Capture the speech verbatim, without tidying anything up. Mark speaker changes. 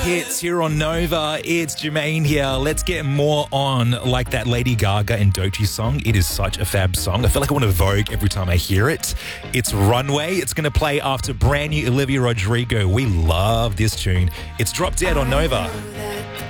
Speaker 1: Hits here on Nova. It's Jermaine here. Let's get more on like that Lady Gaga and Doechii song. It is such a fab song. I feel like I want to Vogue every time I hear it. It's Runway. It's going to play after brand new Olivia Rodrigo. We love this tune. It's Drop Dead on Nova.